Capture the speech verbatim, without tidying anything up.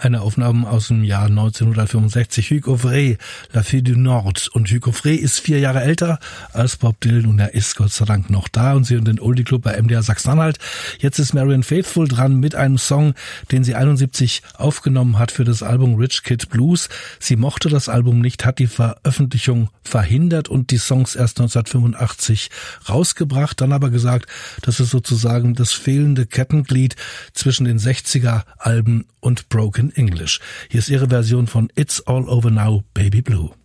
Eine Aufnahme aus dem Jahr neunzehnhundertfünfundsechzig, Hugues Aufray, La Fille du Nord. Und Hugues Aufray ist vier Jahre älter als Bob Dylan und er ist Gott sei Dank noch da. Und Sie hören den Oldie Club bei M D R Sachsen-Anhalt. Jetzt ist Marianne Faithfull dran mit einem Song, den sie einundsiebzig aufgenommen hat für das Album Rich Kid Blues. Sie mochte das Album nicht, hat die Veröffentlichung verhindert und die Songs erst neunzehnhundertfünfundachtzig rausgebracht, dann aber gesagt, das ist sozusagen das fehlende Kettenglied zwischen den sechziger Alben und Broken English. Hier ist ihre Version von It's All Over Now, Baby Blue.